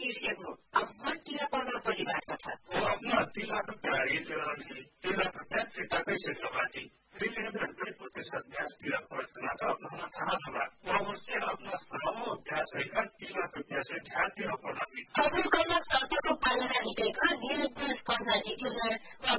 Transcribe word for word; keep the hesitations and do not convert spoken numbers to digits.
शीर्षक हो अब मन तिला पढ़ना परिवार कथा वो अपना तिला का प्यारी तिला तिला का प्यार तिला कैसे लगाती फिर नब्बे प्रतिशत ब्याज तिला पड़ना था अपना थाना सभा वो उससे अपना समूह ब्याज है तिला का ब्याज है ध्यान तिला पड़ा भी कबूल करना शर्तों को पालना निकलेगा नील स्पर्धा निकलना